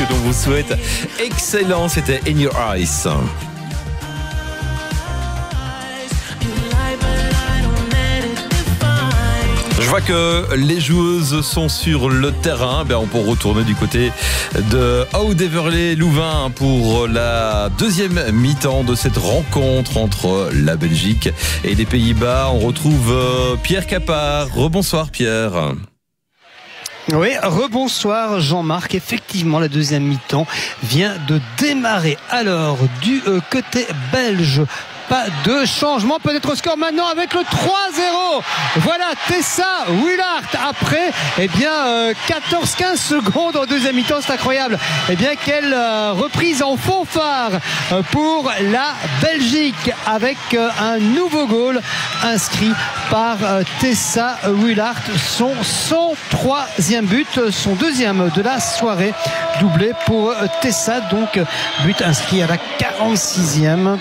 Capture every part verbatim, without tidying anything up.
Donc vous souhaite excellent, c'était In Your Eyes. Je vois que les joueuses sont sur le terrain. Ben, on peut retourner du côté de Oud-Heverlee-Louvain pour la deuxième mi-temps de cette rencontre entre la Belgique et les Pays-Bas. On retrouve Pierre Capard. Rebonsoir Pierre. Oui, rebonsoir Jean-Marc. Effectivement, la deuxième mi-temps vient de démarrer. Alors, du euh, côté belge, pas de changement, peut-être au score maintenant avec le trois zéro. Voilà, Tessa Willaert après eh bien euh, quatorze quinze secondes en deuxième mi-temps, c'est incroyable. Eh bien quelle euh, reprise en fanfare euh, pour la Belgique avec euh, un nouveau goal inscrit par euh, Tessa Willaert, son cent troisième but, son deuxième de la soirée, doublé pour euh, Tessa, donc but inscrit à la quarante-sixième.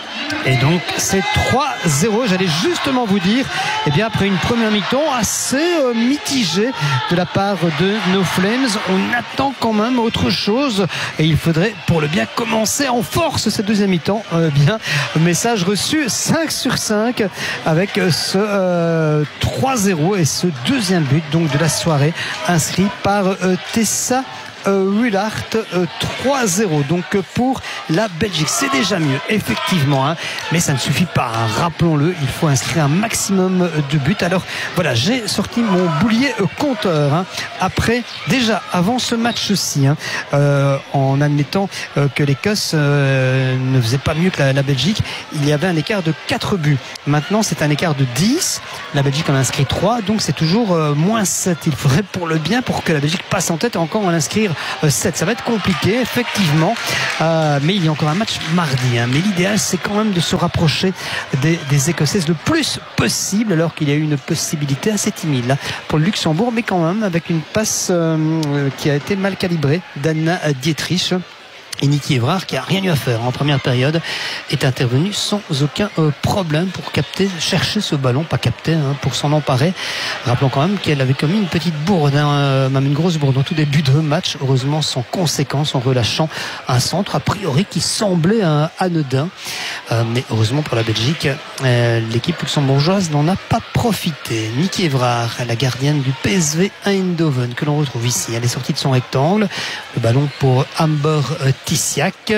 Et donc c'est trois zéro. J'allais justement vous dire, eh bien après une première mi-temps assez euh, mitigée de la part de nos Flames, on attend quand même autre chose et il faudrait pour le bien commencer en force cette deuxième mi-temps. Euh, bien, message reçu cinq sur cinq avec ce euh, trois zéro et ce deuxième but donc de la soirée inscrit par euh, Tessa Euh, Willaert, euh, trois zéro donc pour la Belgique. C'est déjà mieux effectivement hein, mais ça ne suffit pas hein. Rappelons-le, il faut inscrire un maximum de buts. Alors voilà, j'ai sorti mon boulier compteur hein, après déjà avant ce match-ci hein, euh, en admettant euh, que l'Écosse euh, ne faisait pas mieux que la, la Belgique. Il y avait un écart de quatre buts. Maintenant c'est un écart de dix. La Belgique en a inscrit trois, donc c'est toujours euh, moins sept. Il faudrait pour le bien, pour que la Belgique passe en tête, encore en inscrire sept. Ça va être compliqué effectivement, euh, mais il y a encore un match mardi hein. Mais l'idéal c'est quand même de se rapprocher des, des Écossaises le plus possible, alors qu'il y a eu une possibilité assez timide là, pour le Luxembourg, mais quand même avec une passe euh, qui a été mal calibrée d'Anna Dietrich. Et Niki Evrard, qui a rien eu à faire en première période, est intervenu sans aucun euh, problème pour capter, chercher ce ballon, pas capter, hein, pour s'en emparer. Rappelons quand même qu'elle avait commis une petite bourde, hein, euh, même une grosse bourde en tout début de match, heureusement sans conséquence, en relâchant un centre a priori qui semblait euh, anodin. Euh, mais heureusement pour la Belgique, euh, l'équipe luxembourgeoise n'en a pas profité. Niki Evrard, la gardienne du P S V Eindhoven, que l'on retrouve ici. Elle est sortie de son rectangle. Le ballon pour Amber euh, Tissiak.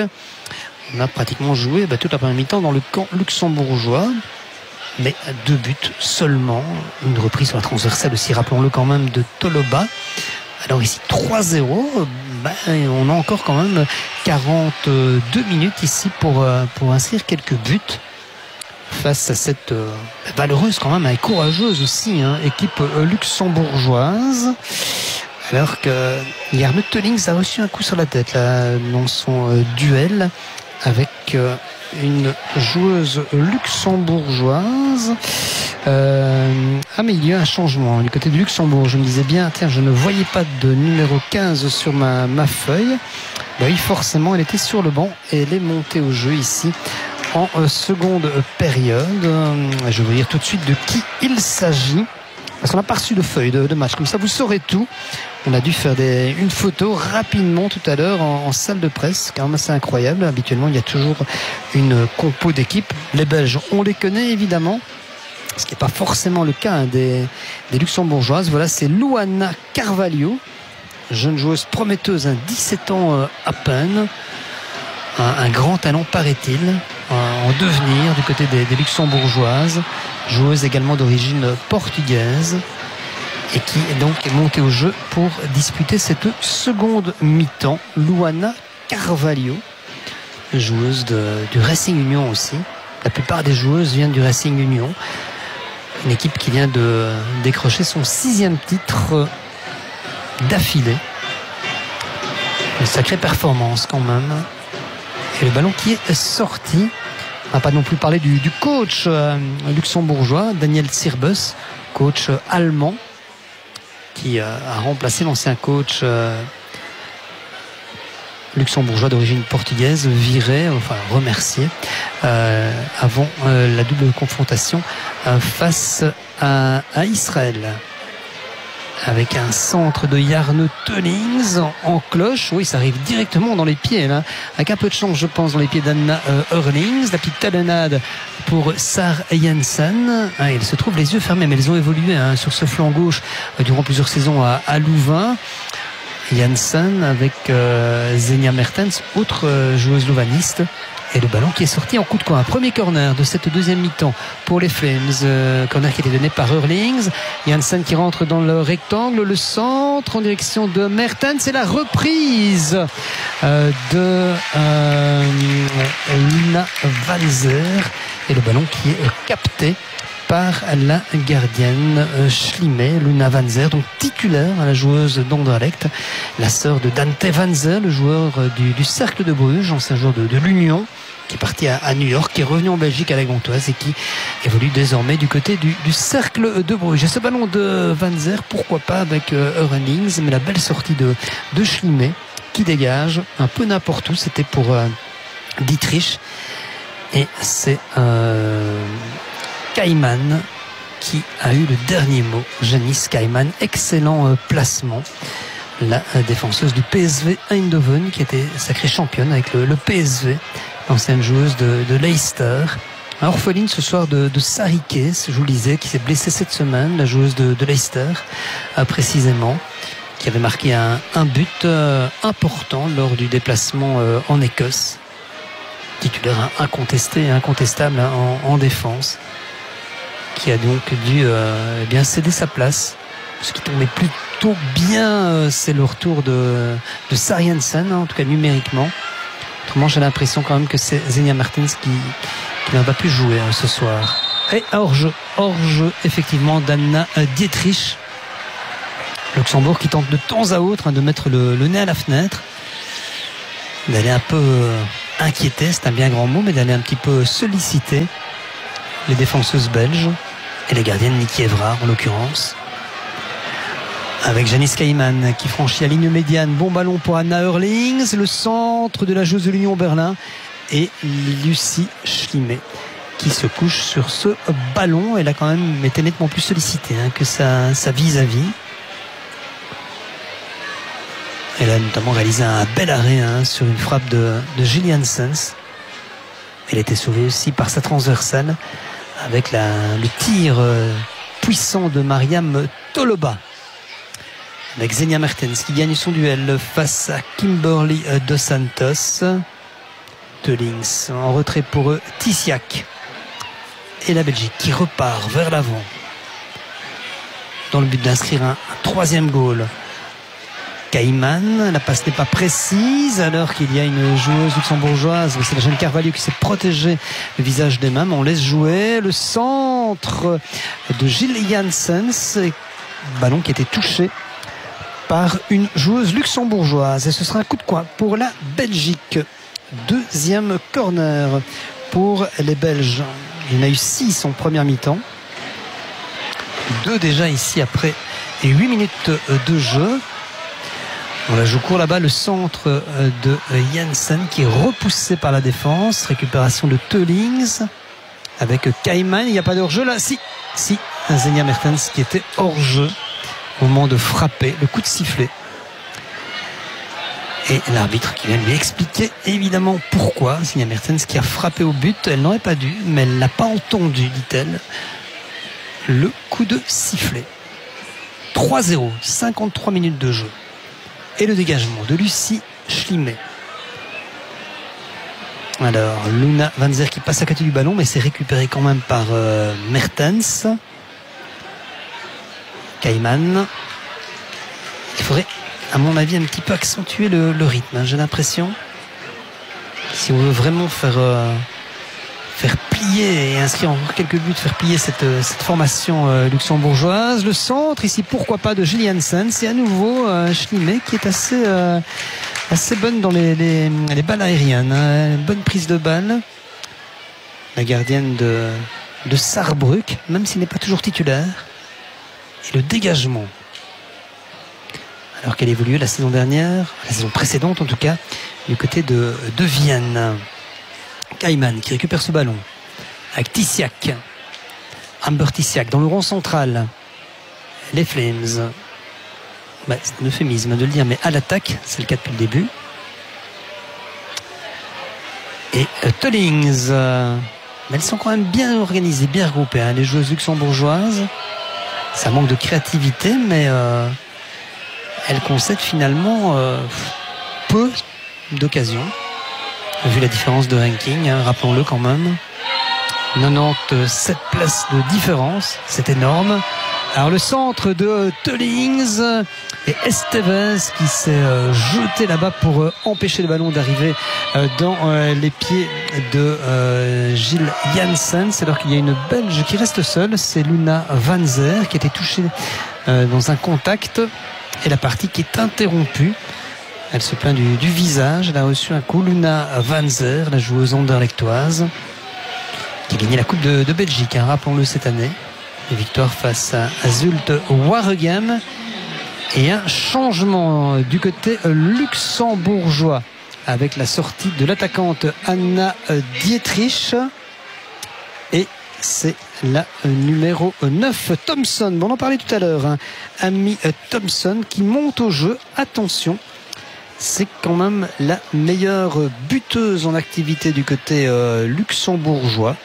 On a pratiquement joué bah, toute la première mi-temps dans le camp luxembourgeois, mais deux buts seulement. Une reprise sur la transversale aussi, rappelons-le quand même, de Toloba. Alors ici trois zéro, bah, on a encore quand même quarante-deux minutes ici pour, pour inscrire quelques buts face à cette euh, valeureuse quand même et courageuse aussi hein, équipe euh, luxembourgeoise. Alors que Jarno Teullings a reçu un coup sur la tête là, dans son euh, duel avec euh, une joueuse luxembourgeoise. Euh, ah mais il y a eu un changement du côté du Luxembourg. Je me disais bien, tiens, je ne voyais pas de numéro quinze sur ma, ma feuille. Ben oui, forcément, elle était sur le banc et elle est montée au jeu ici en euh, seconde période. Euh, je vais vous dire tout de suite de qui il s'agit, parce qu'on n'a pas reçu de feuille de, de match. Comme ça, vous saurez tout. On a dû faire des, une photo rapidement tout à l'heure en, en salle de presse, quand même assez incroyable. Habituellement, il y a toujours une compo d'équipe. Les Belges, on les connaît évidemment, ce qui n'est pas forcément le cas hein, des, des Luxembourgeoises. Voilà, c'est Luana Carvalho, jeune joueuse prometteuse, hein, dix-sept ans euh, à peine. Un, un grand talent, paraît-il, en devenir du côté des, des Luxembourgeoises. Joueuse également d'origine portugaise et qui est donc montée au jeu pour disputer cette seconde mi-temps. Luana Carvalho, joueuse de, du Racing Union aussi. La plupart des joueuses viennent du Racing Union, une équipe qui vient de décrocher son sixième titre d'affilée. Une sacrée performance quand même. Et le ballon qui est sorti. On n'a pas non plus parlé du, du coach euh, luxembourgeois, Daniel Sirbus, coach euh, allemand, qui euh, a remplacé l'ancien coach euh, luxembourgeois d'origine portugaise, viré, enfin remercié, euh, avant euh, la double confrontation euh, face à, à Israël. avec un centre de Jarno Teulings en, en cloche. Oui, ça arrive directement dans les pieds, là, avec un peu de chance, je pense, dans les pieds d'Anna euh, Eurlings. La petite talonnade pour Sar Janssen. Ah, ils se trouvent les yeux fermés, mais ils ont évolué hein, sur ce flanc gauche euh, durant plusieurs saisons à, à Louvain. Janssen avec euh, Xenia Mertens, autre euh, joueuse louvaniste. Et le ballon qui est sorti en coup de coin. Premier corner de cette deuxième mi-temps pour les Flames. Euh, corner qui était donné par Eurlings. Janssen qui rentre dans le rectangle. Le centre en direction de Mertens. Et la reprise euh, de euh, Luna Valzer. Et le ballon qui est euh, capté par la gardienne euh, Schlimme, Luna Vanzer, donc titulaire, la joueuse d'Anderlecht, la sœur de Dante Vanzer, le joueur euh, du, du Cercle de Bruges, ancien joueur de, de l'Union, qui est parti à, à New York, qui est revenu en Belgique à la Gantoise et qui évolue désormais du côté du, du Cercle de Bruges. Et ce ballon de Vanzer, pourquoi pas avec euh, Eurlings, mais la belle sortie de, de Schlimme qui dégage un peu n'importe où, c'était pour euh, Dietrich, et c'est euh, Kaiman qui a eu le dernier mot. Janice Kaiman, excellent euh, placement. La euh, défenseuse du P S V Eindhoven qui était sacrée championne avec le, le P S V, l'ancienne joueuse de, de Leicester. Un orpheline ce soir de, de Sarike, je vous le disais, qui s'est blessée cette semaine, la joueuse de, de Leicester euh, précisément, qui avait marqué un, un but euh, important lors du déplacement euh, en Écosse. Titulaire hein, incontesté et incontestable hein, en, en défense, qui a donc dû euh, eh bien céder sa place. Ce qui tombait plutôt bien, euh, c'est le retour de, de Sar Janssen, hein, en tout cas numériquement. Autrement, j'ai l'impression quand même que c'est Xenia Mertens qui, qui n'a pas pu jouer hein, ce soir. Et hors-jeu, hors-jeu, effectivement, d'Anna Dietrich. Luxembourg qui tente de temps à autre hein, de mettre le, le nez à la fenêtre, d'aller un peu euh, inquiéter, c'est un bien grand mot, mais d'aller un petit peu solliciter les défenseuses belges et les gardiennes Niki Evrard en l'occurrence, avec Janice Kaiman qui franchit la ligne médiane. Bon ballon pour Anna Eurlings, le centre de la joueuse de l'Union Berlin, et Lucie Schlimme qui se couche sur ce ballon. Elle a quand même été nettement plus sollicitée hein, que sa, sa vis-à-vis. Elle a notamment réalisé un bel arrêt hein, sur une frappe de, de Gillian Sens. Elle était sauvée aussi par sa transversale avec la, le tir euh, puissant de Mariam Toloba. Avec Xenia Mertens qui gagne son duel face à Kimberly euh, Dos Santos. Teulings en retrait pour eux, Tissiak. Et la Belgique qui repart vers l'avant dans le but d'inscrire un, un troisième goal. Kaiman, la passe n'est pas précise alors qu'il y a une joueuse luxembourgeoise, c'est la jeune Carvalho qui s'est protégée le visage des mains, mais on laisse jouer le centre de Gilles Janssens, ballon qui a été touché par une joueuse luxembourgeoise, et ce sera un coup de coin pour la Belgique. Deuxième corner pour les Belges. Il y en a eu six en première mi-temps, deux déjà ici après et huit minutes de jeu. On la joue court là-bas, le centre de Janssen qui est repoussé par la défense. Récupération de Teulings avec Kaiman. Il n'y a pas de hors-jeu là. Si, si, Xenia Mertens qui était hors-jeu au moment de frapper, le coup de sifflet. Et l'arbitre qui vient lui expliquer évidemment pourquoi. Xenia Mertens qui a frappé au but. Elle n'aurait pas dû, mais elle n'a pas entendu, dit-elle, le coup de sifflet. trois zéro, cinquante-trois minutes de jeu. Et le dégagement de Lucie Schlimme. Alors, Luna Vanzer qui passe à côté du ballon, mais c'est récupéré quand même par euh, Mertens. Kaiman. Il faudrait, à mon avis, un petit peu accentuer le, le rythme, hein, j'ai l'impression. Si on veut vraiment faire, euh, faire plier et inscrire encore quelques buts, faire plier cette, cette formation euh, luxembourgeoise. Le centre ici, pourquoi pas, de Gillian Sens, et à nouveau euh, Schlimme qui est assez, euh, assez bonne dans les, les, les balles aériennes, hein. Bonne prise de balle, la gardienne de, de Saarbrück, même s'il n'est pas toujours titulaire. Et le dégagement, alors qu'elle évoluait la saison dernière, la saison précédente en tout cas, du côté de, de Vienne. Kaiman qui récupère ce ballon avec Tissiak, Amber Tissiak dans le rond central. Les Flames bah, c'est un euphémisme de le dire, mais à l'attaque, c'est le cas depuis le début. Et euh, Tullings, euh, mais elles sont quand même bien organisées, bien regroupées, hein, les joueuses luxembourgeoises. Ça manque de créativité, mais euh, elles concèdent finalement euh, peu d'occasions, vu la différence de ranking, hein, rappelons-le quand même. quatre-vingt-dix-sept places de différence, c'est énorme. Alors le centre de Tullings et Estevez qui s'est euh, jeté là-bas pour euh, empêcher le ballon d'arriver euh, dans euh, les pieds de euh, Gilles Janssen. C'est alors qu'il y a une Belge qui reste seule, c'est Luna Van Zer qui a été touchée euh, dans un contact et la partie qui est interrompue. Elle se plaint du, du visage, elle a reçu un coup. Luna Van Zer, la joueuse anderlechtoise, qui a gagné la Coupe de, de Belgique, hein, rappelons-le cette année. Une victoire face à Zulte Waregem. Et un changement du côté luxembourgeois avec la sortie de l'attaquante Anna Dietrich. Et c'est la numéro neuf, Thompson. Bon, on en parlait tout à l'heure, hein. Amy Thompson qui monte au jeu. Attention, c'est quand même la meilleure buteuse en activité du côté euh, luxembourgeois.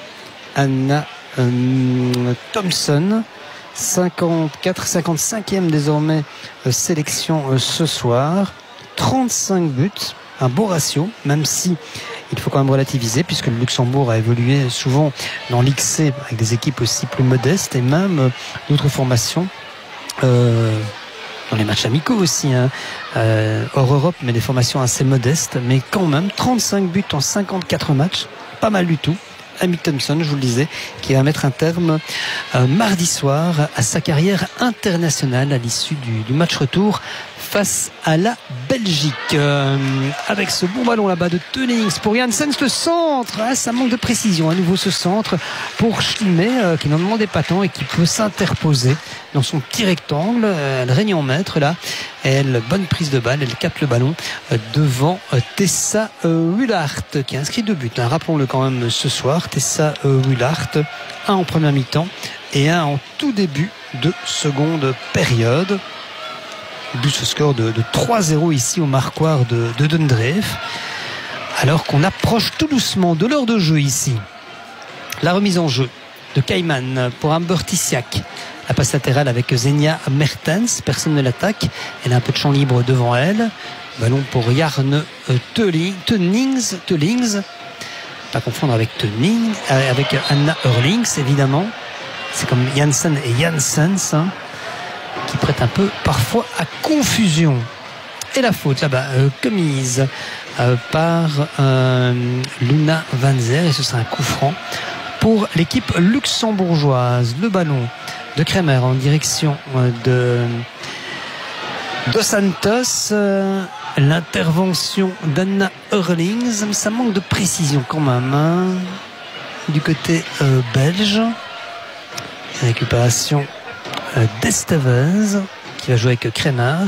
Anna Euh, Thompson, cinquante-quatre cinquante-cinquième désormais euh, sélection euh, ce soir, trente-cinq buts, un beau ratio, même si il faut quand même relativiser puisque le Luxembourg a évolué souvent dans l'X C avec des équipes aussi plus modestes et même euh, d'autres formations euh, dans les matchs amicaux aussi, hein, euh, hors Europe, mais des formations assez modestes, mais quand même trente-cinq buts en cinquante-quatre matchs, pas mal du tout. Amy Thompson, je vous le disais, qui va mettre un terme euh, mardi soir à sa carrière internationale à l'issue du, du match retour face à la Belgique. Euh, avec ce bon ballon là-bas de Tullings pour Janssen, le centre, hein, ça manque de précision. À nouveau ce centre pour Schlimet euh, qui n'en demandait pas tant et qui peut s'interposer dans son petit rectangle. Elle règne en maître là. Elle, bonne prise de balle, elle capte le ballon euh, devant euh, Tessa euh, Wullart qui a inscrit deux buts. Hein, rappelons-le quand même ce soir. Tessa euh, Wullart, un en première mi-temps et un en tout début de seconde période. But ce score de, de trois zéro ici au marquoir de, de Dundreef, alors qu'on approche tout doucement de l'heure de jeu ici. La remise en jeu de Kaiman pour Amber Tissiak, la passe latérale avec Zenia Mertens, personne ne l'attaque, elle a un peu de champ libre devant elle. Ballon pour Jarne Tullings, Tullings, pas confondre avec Tullings, avec Anna Eurlings évidemment, c'est comme Janssen et Janssens, hein, qui prête un peu parfois à confusion. Et la faute là-bas euh, commise euh, par euh, Luna Van Zer, et ce sera un coup franc pour l'équipe luxembourgeoise. Le ballon de Kremer en direction euh, de Dos Santos, euh, l'intervention d'Anna Eurlings, mais ça manque de précision quand même, hein, du côté euh, belge. Récupération d'Estevez qui va jouer avec Kremer,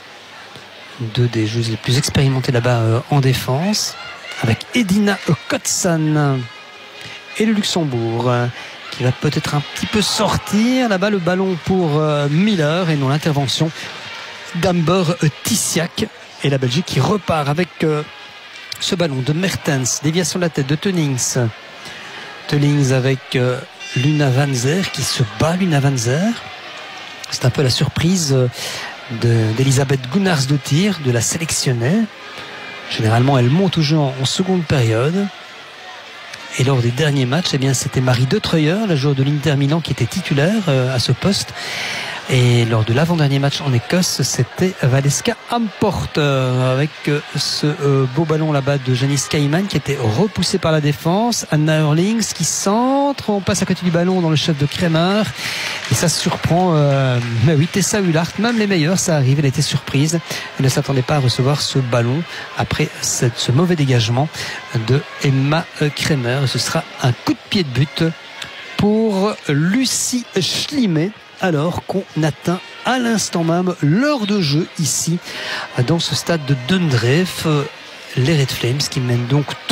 deux des joueuses les plus expérimentées là-bas euh, en défense, avec Edina Kotsan et le Luxembourg euh, qui va peut-être un petit peu sortir là-bas. Le ballon pour euh, Miller et non l'intervention d'Amber Tissiak, et la Belgique qui repart avec euh, ce ballon de Mertens, déviation de la tête de Tullings Tullings avec euh, Luna Van Zer qui se bat. Luna Van Zer, c'est un peu la surprise de, d'Elisabeth Gunnarsdottir, de la sélectionnée. Généralement, elle monte au jeu en, en seconde période. Et lors des derniers matchs, eh bien, c'était Marie De Treuer, la joueuse de l'Inter Milan, qui était titulaire euh, à ce poste. Et lors de l'avant-dernier match en Écosse, c'était Valeska Amporter avec ce euh, beau ballon là-bas de Janice Kaiman qui était repoussé par la défense. Anna Eurlings qui centre, on passe à côté du ballon dans le chef de Kremer et ça surprend euh, mais oui, Tessa Wullart, même les meilleurs, ça arrive, elle était surprise, elle ne s'attendait pas à recevoir ce ballon après cette, ce mauvais dégagement de Emma Kremer. Ce sera un coup de pied de but pour Lucie Schlimet, alors qu'on atteint à l'instant même l'heure de jeu ici dans ce stade de Dundreef. Les Red Flames qui mènent donc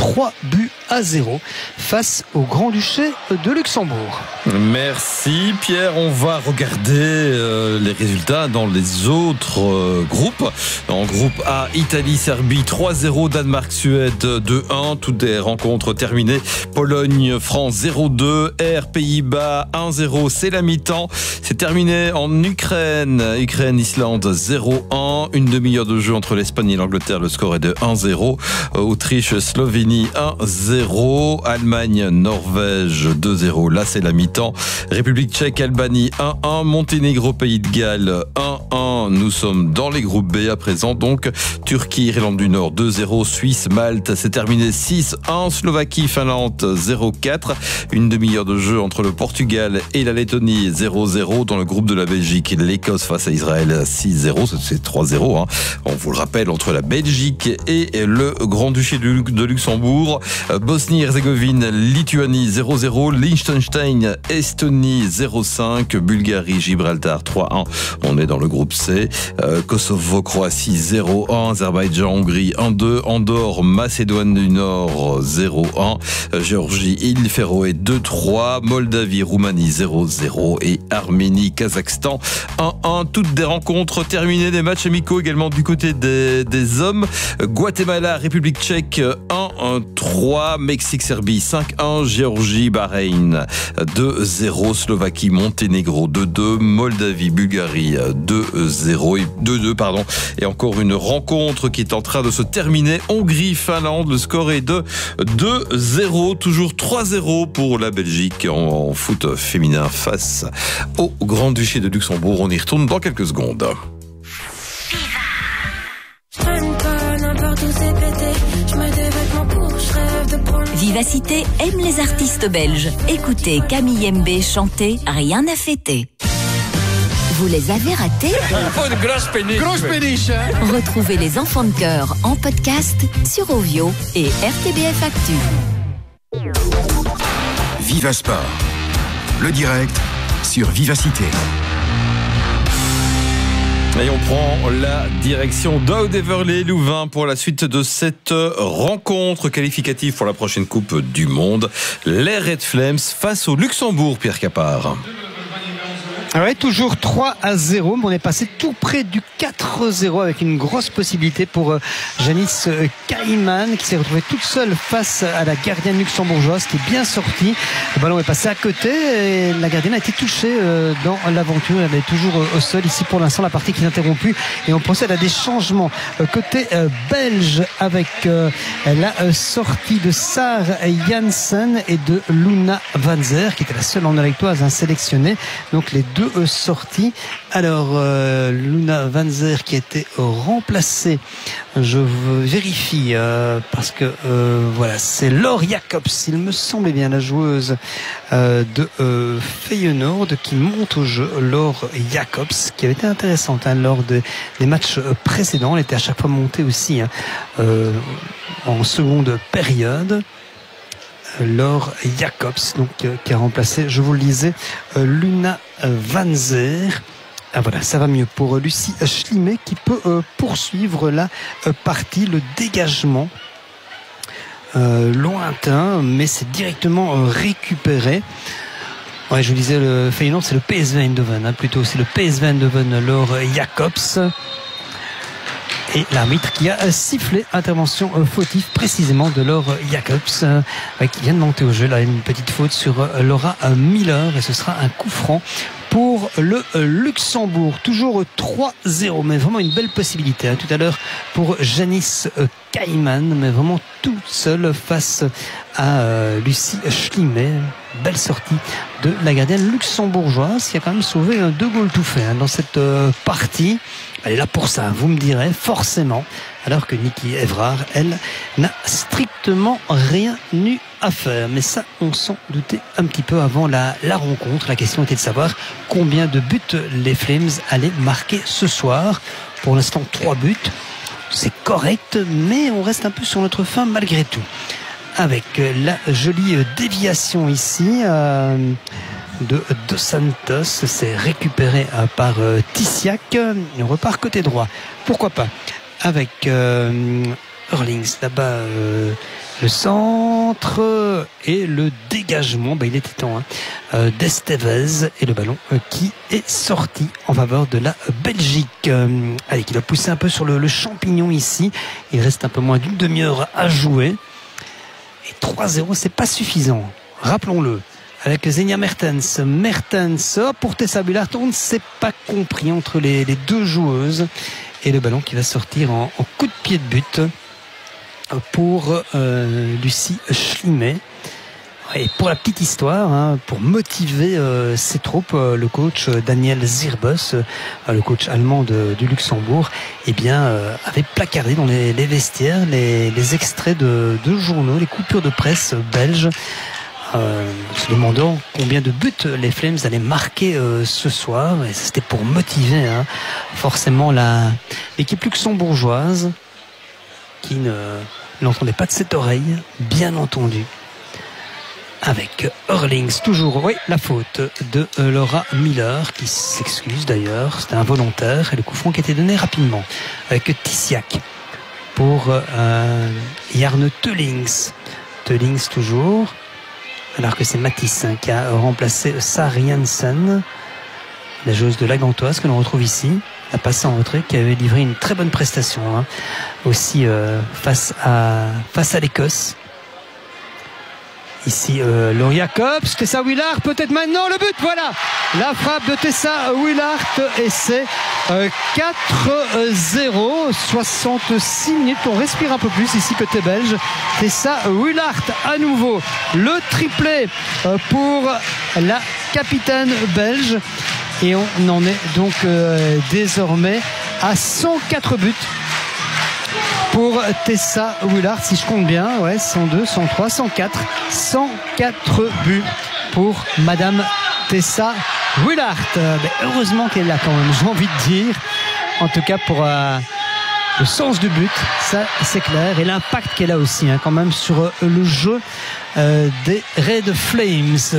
trois buts à zéro face au Grand-Duché de Luxembourg. Merci Pierre, on va regarder euh, les résultats dans les autres euh, groupes. En groupe A, Italie-Serbie trois zéro, Danemark-Suède deux un, toutes des rencontres terminées. Pologne-France zéro deux, R Pays-Bas un zéro, c'est la mi-temps. C'est terminé en Ukraine, Ukraine-Islande zéro un, une demi-heure de jeu entre l'Espagne et l'Angleterre, le score est de un zéro. Autriche-Slovénie un zéro, Allemagne-Norvège deux zéro, là c'est la mi-temps. République tchèque, Albanie un un, Monténégro, Pays de Galles un un. Nous sommes dans les groupes B à présent, donc Turquie, Irlande du Nord deux zéro, Suisse, Malte, c'est terminé six un, Slovaquie, Finlande zéro quatre. Une demi-heure de jeu entre le Portugal et la Lettonie zéro zéro. Dans le groupe de la Belgique, l'Écosse face à Israël six zéro, c'est trois zéro. Hein. On vous le rappelle, entre la Belgique et le Grand-Duché de Luxembourg. Bosnie-Herzégovine, Lituanie zéro zéro, Liechtenstein, Estonie zéro cinq, Bulgarie, Gibraltar trois un. On est dans le groupe C. Euh, Kosovo, Croatie zéro un, Azerbaïdjan, Hongrie un deux, Andorre, Macédoine du Nord zéro un, Géorgie, île Féroé deux trois, Moldavie, Roumanie zéro zéro et Arménie, Kazakhstan un un. Toutes des rencontres terminées, des matchs amicaux également du côté des, des hommes. Guatemala, République tchèque un trois, Mexique, Serbie cinq un, Géorgie, Bahreïn deux zéro, Slovaquie, Monténégro deux deux, Moldavie, Bulgarie deux zéro et deux deux pardon. Et encore une rencontre qui est en train de se terminer. Hongrie, Finlande, le score est de deux zéro, toujours trois zéro pour la Belgique en foot féminin face au Grand-Duché de Luxembourg. On y retourne dans quelques secondes. Vivacité aime les artistes belges. Écoutez Camille M B chanter Rien à fêter. Vous les avez ratés? Une grosse péniche. Grosse péniche, hein. Retrouvez les enfants de chœur en podcast sur Ovio et R T B F Actu. Viva Sport, le direct sur Vivacité. Et on prend la direction d'Audeverlé-Louvain pour la suite de cette rencontre qualificative pour la prochaine Coupe du Monde. Les Red Flames face au Luxembourg, Pierre Capard. Ah ouais, toujours trois à zéro, mais on est passé tout près du quatre zéro avec une grosse possibilité pour euh, Janice euh, Kaiman qui s'est retrouvée toute seule face à la gardienne luxembourgeoise qui est bien sortie. Le ballon est passé à côté et la gardienne a été touchée euh, dans l'aventure. Elle est toujours euh, au sol. Ici pour l'instant la partie qui est interrompue et on procède à des changements euh, côté euh, belge avec euh, la euh, sortie de Sarah Janssen et de Luna Van Zer qui était la seule en électoise hein, sélectionnée. Donc les deux sorties. Alors euh, Luna Van Zer qui a été remplacée, je vérifie euh, parce que euh, voilà, c'est Laure Jacobs, il me semble bien, la joueuse euh, de euh, Feyenoord qui monte au jeu. Laure Jacobs qui avait été intéressante hein, lors de, des matchs précédents, elle était à chaque fois montée aussi hein, euh, en seconde période. Laure Jacobs donc euh, qui a remplacé, je vous le disais, euh, Luna Van Zer. Ah voilà, ça va mieux pour euh, Lucie Schlimet qui peut euh, poursuivre la euh, partie, le dégagement euh, lointain, mais c'est directement euh, récupéré. Ouais, je vous disais, le Feyenoord, c'est le P S V Eindhoven, hein, plutôt, c'est le P S V Eindhoven, Laure Jacobs. Et l'arbitre qui a sifflé intervention fautive précisément de Laure Jacobs euh, qui vient de monter au jeu. Là, une petite faute sur euh, Laura Miller et ce sera un coup franc pour le euh, Luxembourg. Toujours trois zéro, mais vraiment une belle possibilité hein, tout à l'heure pour Janice euh, Kaiman, mais vraiment toute seule face à euh, Lucie Schlimet. Belle sortie de la gardienne luxembourgeoise qui a quand même sauvé euh, deux goals tout faits hein, dans cette euh, partie. Elle est là pour ça, vous me direz, forcément. Alors que Niki Évrard, elle, n'a strictement rien eu à faire. Mais ça, on s'en doutait un petit peu avant la, la rencontre. La question était de savoir combien de buts les Flames allaient marquer ce soir. Pour l'instant, trois buts. C'est correct, mais on reste un peu sur notre fin malgré tout. Avec la jolie déviation ici... Euh, de Dos Santos, c'est récupéré par Tissiak. On repart côté droit, pourquoi pas, avec euh, Hurlings. Là-bas, euh, le centre et le dégagement, bah, il était temps, hein, euh, d'Estevez et le ballon euh, qui est sorti en faveur de la Belgique. Euh, allez, qui va pousser un peu sur le, le champignon ici. Il reste un peu moins d'une demi-heure à jouer. Et trois zéro, c'est pas suffisant. Rappelons-le. Avec Xenia Mertens. Mertens pour Tessa Willard, on ne s'est pas compris entre les, les deux joueuses. Et le ballon qui va sortir en, en coup de pied de but pour euh, Lucie Schlimet. Et pour la petite histoire, hein, pour motiver euh, ses troupes, euh, le coach Daniel Zirbus, euh, le coach allemand de, du Luxembourg, eh bien, euh, avait placardé dans les, les vestiaires les, les extraits de, de journaux, les coupures de presse belges, euh, se demandant combien de buts les Flames allaient marquer euh, ce soir. Et c'était pour motiver hein, forcément la, l'équipe luxembourgeoise qui ne l'entendait pas de cette oreille, bien entendu. Avec Hurlings, toujours, oui, la faute de Laura Miller, qui s'excuse d'ailleurs, c'était involontaire, et le coup franc qui a été donné rapidement. Avec Tissiak pour euh, Jarne Teulings. Teulings toujours, alors que c'est Matisse hein, qui a remplacé Sari Jansen, la joueuse de la Gantoise que l'on retrouve ici. A passé en retrait, qui avait livré une très bonne prestation hein, aussi euh, face à face à l'Écosse. Ici euh, Laurie Jacobs, Tessa Willard peut-être maintenant le but, voilà la frappe de Tessa Willard et c'est euh, quatre zéro, soixante-six minutes, on respire un peu plus ici côté belge. Tessa Willard à nouveau, le triplé euh, pour la capitaine belge. Et on en est donc euh, désormais à cent quatre buts pour Tessa Willard, si je compte bien, ouais, cent deux, cent trois, cent quatre, cent quatre buts pour Madame Tessa Willard. Euh, heureusement qu'elle est là quand même, j'ai envie de dire. En tout cas pour euh, le sens du but, ça c'est clair, et l'impact qu'elle a aussi hein, quand même sur euh, le jeu euh, des Red Flames.